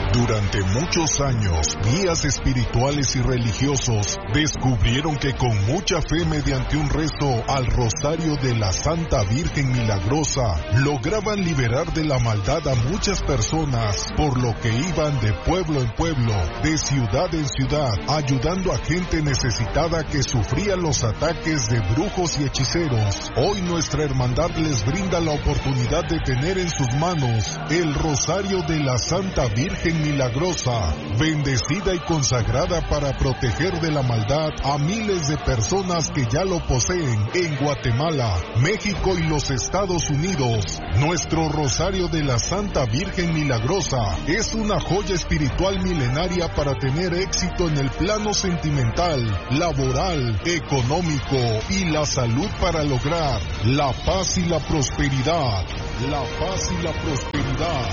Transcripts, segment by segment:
Durante muchos años, guías espirituales y religiosos descubrieron que con mucha fe mediante un rezo al Rosario de la Santa Virgen Milagrosa, lograban liberar de la maldad a muchas personas, por lo que iban de pueblo en pueblo, de ciudad en ciudad, ayudando a gente necesitada que sufría los ataques de brujos y hechiceros. Hoy nuestra hermandad les brinda la oportunidad de tener en sus manos el Rosario de la Santa Virgen Milagrosa, bendecida y consagrada para proteger de la maldad a miles de personas que ya lo poseen en Guatemala, México y los Estados Unidos. Nuestro Rosario de la Santa Virgen Milagrosa es una joya espiritual milenaria para tener éxito en el plano sentimental, laboral, económico y la salud, para lograr la paz y la prosperidad. La paz y la prosperidad.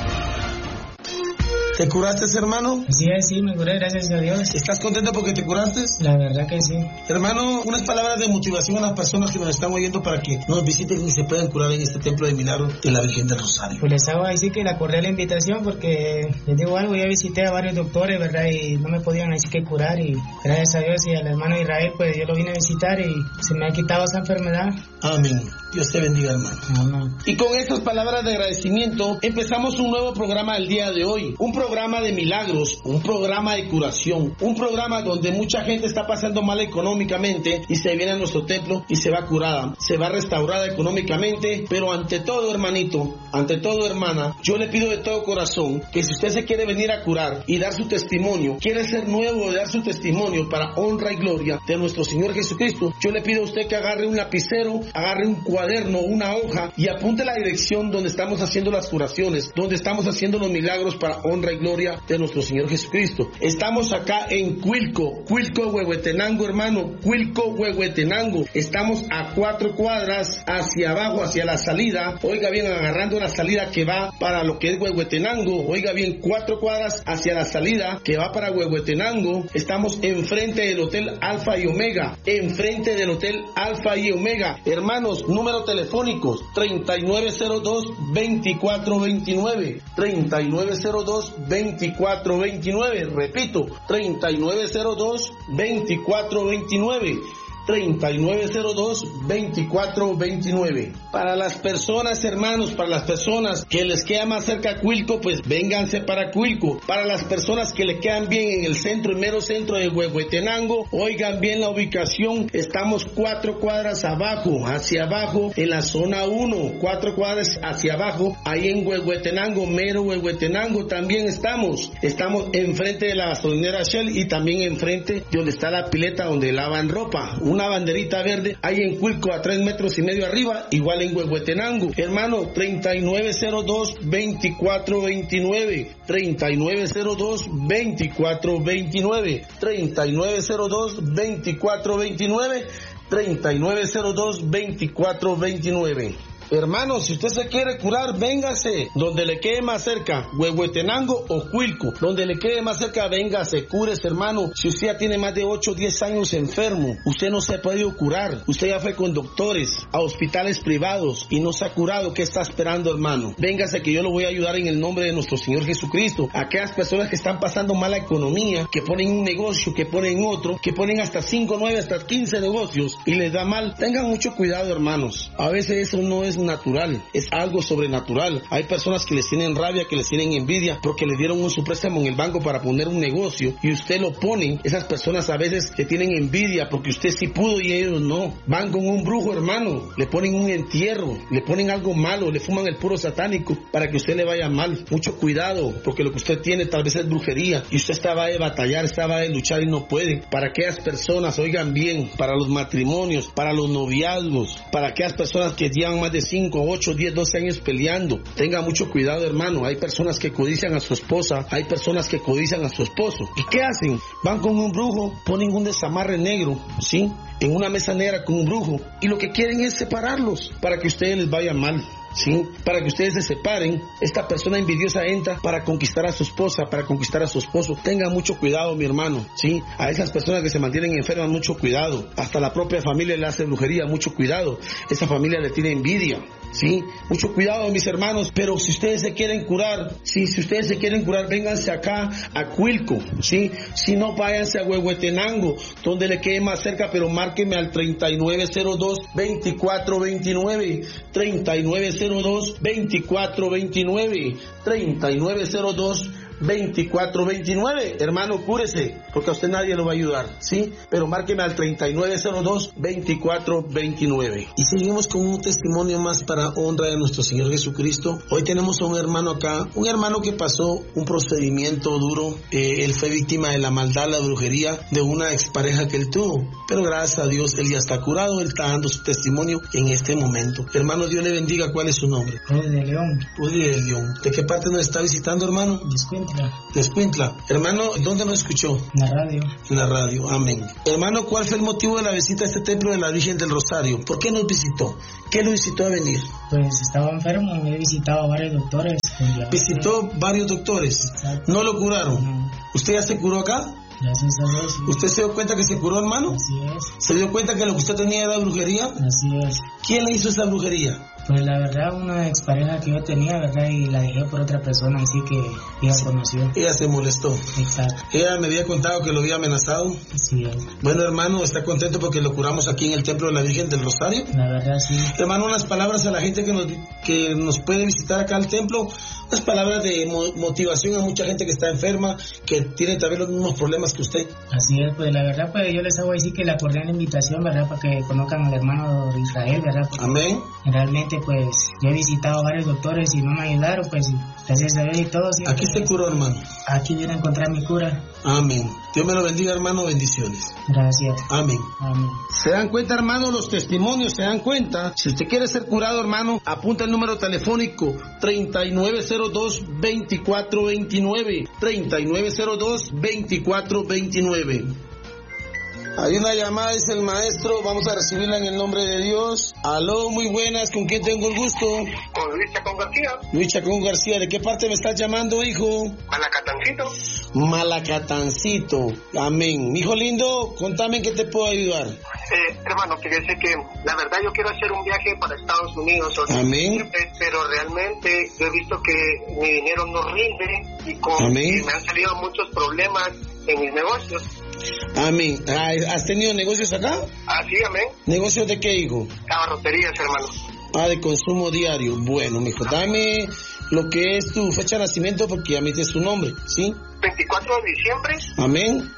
¿Te curaste, hermano? Sí, me curé, gracias a Dios. ¿Estás contento porque te curaste? La verdad que sí. Hermano, unas palabras de motivación a las personas que nos están oyendo para que nos visiten y se puedan curar en este templo de milagro de la Virgen del Rosario. Pues les hago así que la cordial invitación, porque les digo algo, ya visité a varios doctores, ¿verdad? Y no me podían así que curar, y gracias a Dios y al hermano Israel, pues yo lo vine a visitar y se me ha quitado esa enfermedad. Amén. Dios te bendiga, hermano. Amén. Y con estas palabras de agradecimiento, empezamos un nuevo programa el día de hoy. Un programa de milagros, un programa de curación, un programa donde mucha gente está pasando mal económicamente y se viene a nuestro templo y se va curada, se va restaurada económicamente. Pero ante todo, hermanito, ante todo, hermana, yo le pido de todo corazón que si usted se quiere venir a curar y dar su testimonio, quiere ser nuevo, dar su testimonio para honra y gloria de nuestro Señor Jesucristo, yo le pido a usted que agarre un lapicero, agarre un cuaderno, una hoja y apunte la dirección donde estamos haciendo las curaciones, donde estamos haciendo los milagros para honra y gloria de nuestro Señor Jesucristo. Estamos acá en Cuilco, Huehuetenango, hermano, Cuilco, Huehuetenango. Estamos a 4 cuadras hacia abajo, hacia la salida. Oiga bien, agarrando la salida que va para lo que es Huehuetenango. Oiga bien, 4 cuadras hacia la salida que va para Huehuetenango. Estamos enfrente del Hotel Alfa y Omega. Enfrente del Hotel Alfa y Omega. Hermanos, número telefónicos 3902-2429. 3902-2429, repito, 3902-2429. 3902-2429. Para las personas, hermanos, para las personas que les queda más cerca Cuilco, pues vénganse para Cuilco. Para las personas que le quedan bien en el centro, el mero centro de Huehuetenango, oigan bien la ubicación. Estamos 4 cuadras abajo, hacia abajo, en la zona 1, 4 cuadras hacia abajo, ahí en Huehuetenango, mero Huehuetenango también estamos. Estamos enfrente de la gasolinera Shell y también enfrente de donde está la pileta donde lavan ropa. Una banderita verde ahí en Cuilco a 3,5 metros arriba, igual en Huehuetenango. Hermano, 3902-2429. 3902-2429. 3902-2429. 3902-2429. Hermanos, si usted se quiere curar, véngase donde le quede más cerca, Huehuetenango o Cuilco, donde le quede más cerca, véngase, cúrese, hermano. Si usted ya tiene más de 8 o 10 años enfermo, usted no se ha podido curar, usted ya fue con doctores, a hospitales privados y no se ha curado, ¿qué está esperando, hermano? Véngase que yo lo voy a ayudar en el nombre de nuestro Señor Jesucristo. Aquellas personas que están pasando mala economía, que ponen un negocio, que ponen otro, que ponen hasta 5, 9, hasta 15 negocios y les da mal, tengan mucho cuidado, hermanos. A veces eso no es natural, es algo sobrenatural. Hay personas que les tienen rabia, que les tienen envidia porque les dieron su préstamo en el banco para poner un negocio y usted lo pone. Esas personas a veces le tienen envidia porque usted sí pudo y ellos no. Van con un brujo, hermano, le ponen un entierro, le ponen algo malo, le fuman el puro satánico para que usted le vaya mal. Mucho cuidado, porque lo que usted tiene tal vez es brujería y usted estaba de batallar, estaba de luchar y no puede. Para aquellas personas, oigan bien, para los matrimonios, para los noviazgos, para aquellas personas que llevan más de 5, 8, 10, 12 años peleando. Tenga mucho cuidado, hermano. Hay personas que codician a su esposa, hay personas que codician a su esposo. ¿Y qué hacen? Van con un brujo, ponen un desamarre negro, ¿sí? En una mesa negra con un brujo. Y lo que quieren es separarlos para que a ustedes les vaya mal. ¿Sí? Para que ustedes se separen. Esta persona envidiosa entra para conquistar a su esposa, para conquistar a su esposo. Tengan mucho cuidado, mi hermano, ¿sí? A esas personas que se mantienen enfermas, mucho cuidado. Hasta la propia familia le hace brujería, mucho cuidado. Esa familia le tiene envidia. ¿sí? Mucho cuidado, mis hermanos, pero si ustedes se quieren curar, si ustedes se quieren curar, vénganse acá a Cuilco, ¿sí? Si no, váyanse a Huehuetenango, donde le quede más cerca, pero márqueme al 3902-2429, 3902-2429, 3902-2429, hermano, cúrese, porque a usted nadie lo va a ayudar, ¿sí? Pero márqueme al 3902-2429. Y seguimos con un testimonio más para honra de nuestro Señor Jesucristo. Hoy tenemos a un hermano acá, un hermano que pasó un procedimiento duro. Él fue víctima de la maldad, la brujería de una expareja que él tuvo, pero gracias a Dios él ya está curado. Él está dando su testimonio en este momento. Hermano, Dios le bendiga. ¿Cuál es su nombre? Rudy de León. Rudy de León. ¿De qué parte nos está visitando, hermano? De Escuintla. Hermano, ¿dónde nos escuchó? En la radio. En la radio, amén. Hermano, ¿cuál fue el motivo de la visita a este templo de la Virgen del Rosario? ¿Por qué nos visitó? ¿Qué lo visitó a venir? Pues estaba enfermo, he visitado a varios doctores. Visitó varios doctores. Exacto. ¿No lo curaron? No. ¿Usted ya se curó acá? Gracias a Dios. Sí. ¿Usted se dio cuenta que se curó, hermano? Así es. ¿Se dio cuenta que lo que usted tenía era brujería? Así es. ¿Quién le hizo esa brujería? Pues la verdad, una expareja que yo tenía, ¿verdad? Y la dejé por otra persona, así que ella conoció. Ella se molestó. Exacto. Ella me había contado que lo había amenazado. Así es. Bueno, hermano, ¿está contento porque lo curamos aquí en el Templo de la Virgen del Rosario? La verdad, sí. Hermano, unas palabras a la gente que nos puede visitar acá al templo, unas palabras de motivación a mucha gente que está enferma, que tiene también los mismos problemas que usted. Así es, pues la verdad, pues yo les hago decir que la cordial invitación, ¿verdad? Para que conozcan al hermano Israel, ¿verdad? Porque amén. Realmente, pues, yo he visitado varios doctores y no me ayudaron, pues, gracias a Dios y todo. Sí, aquí se curó, hermano. Aquí viene a encontrar mi cura. Amén. Dios me lo bendiga, hermano, bendiciones. Gracias. Amén. Amén. ¿Se dan cuenta, hermano, los testimonios? ¿Se dan cuenta? Si usted quiere ser curado, hermano, apunta el número telefónico 3902-2429, 3902-2429. Hay una llamada, dice el maestro, vamos a recibirla en el nombre de Dios. Aló, muy buenas, ¿con quién tengo el gusto? Con Luis Chacón García. Luis Chacón García, ¿de qué parte me estás llamando, hijo? Malacatancito. Malacatancito, amén. Hijo lindo, contame en qué te puedo ayudar. Hermano, fíjese que la verdad yo quiero hacer un viaje para Estados Unidos. Amén. Pero realmente yo he visto que mi dinero no rinde y me han salido muchos problemas en mis negocios. Amén. ¿Has tenido negocios acá? Así, amén. ¿Negocios de qué, hijo? Abarroterías, hermano. De consumo diario. Bueno, mijo, dame lo que es tu fecha de nacimiento porque ya me dices su nombre, ¿sí? 24 de diciembre. Amén.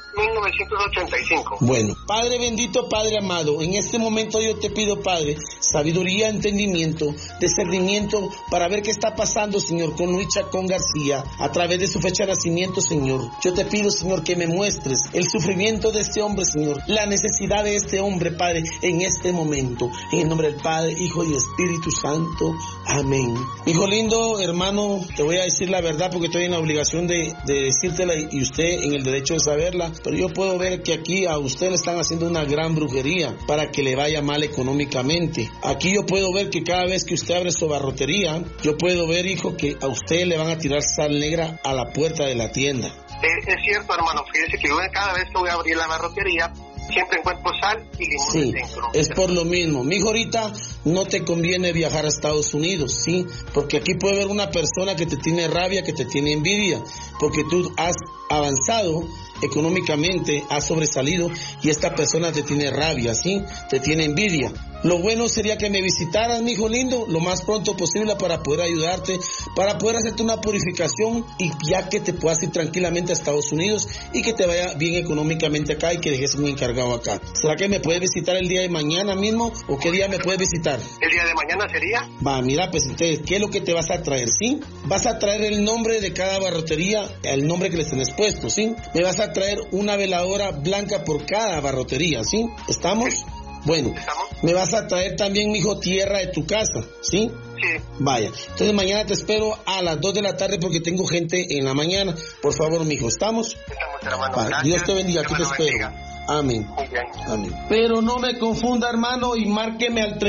1985. Bueno, Padre bendito, Padre amado, en este momento yo te pido, Padre, sabiduría, entendimiento, discernimiento para ver qué está pasando, Señor, con Luis Chacón García a través de su fecha de nacimiento, Señor. Yo te pido, Señor, que me muestres el sufrimiento de este hombre, Señor, la necesidad de este hombre, Padre, en este momento. En el nombre del Padre, Hijo y Espíritu Santo. Amén. Hijo lindo, hermano, te voy a decir la verdad porque estoy en la obligación de decírtela y usted en el derecho de saberla. Pero yo puedo ver que aquí a usted le están haciendo una gran brujería para que le vaya mal económicamente. Aquí yo puedo ver que cada vez que usted abre su abarrotería, yo puedo ver, hijo, que a usted le van a tirar sal negra a la puerta de la tienda. Es cierto, hermano. Fíjese que yo cada vez que voy a abrir la abarrotería, siempre encuentro sal y limón dentro. Es por lo mismo. Mijo, ahorita no te conviene viajar a Estados Unidos, ¿sí? Porque aquí puede haber una persona que te tiene rabia, que te tiene envidia, porque tú has avanzado económicamente, has sobresalido y esta persona te tiene rabia, ¿sí? Te tiene envidia. Lo bueno sería que me visitaras, mi hijo lindo, lo más pronto posible para poder ayudarte, para poder hacerte una purificación y ya que te puedas ir tranquilamente a Estados Unidos y que te vaya bien económicamente acá y que dejes un encargado acá. ¿Será que me puedes visitar el día de mañana mismo o qué día me puedes visitar? ¿El día de mañana sería? Mira, pues entonces, ¿qué es lo que te vas a traer, sí? Vas a traer el nombre de cada barrotería, el nombre que les tenés puesto, ¿sí? Me vas a traer una veladora blanca por cada barrotería, ¿sí? ¿Estamos? Sí. Bueno, me vas a traer también, mijo, tierra de tu casa, ¿sí? Sí. Vaya, entonces mañana te espero a las 2 de la tarde porque tengo gente en la mañana. Por favor, mijo, ¿estamos? Estamos, hermano. Vale. Dios te bendiga, aquí te espero. Amén. Muy bien. Amén. Pero no me confunda, hermano, y márqueme al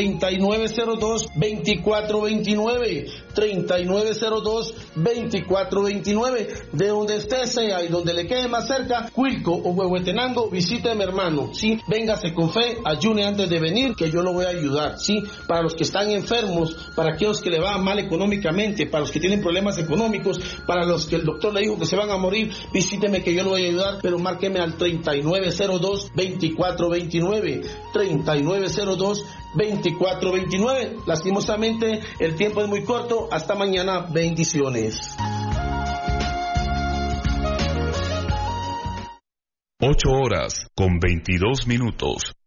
3902-2429. 3902-2429. De donde usted sea y donde le quede más cerca, Cuilco o Huehuetenango, visíteme, hermano. Sí, véngase con fe, ayune antes de venir, que yo lo voy a ayudar. Sí, para los que están enfermos, para aquellos que le va mal económicamente, para los que tienen problemas económicos, para los que el doctor le dijo que se van a morir, visíteme que yo lo voy a ayudar, pero márqueme al 3902-2429. 3902-2429. Lastimosamente, el tiempo es muy corto. Hasta mañana. Bendiciones. 8 horas con 22 minutos.